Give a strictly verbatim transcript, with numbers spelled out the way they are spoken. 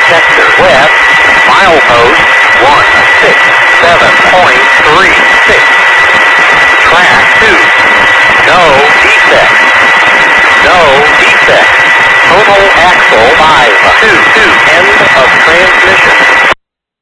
detector. West, milepost one six seven point three six. Track two. No defect. No defect. Total axle five two two. End of transmission.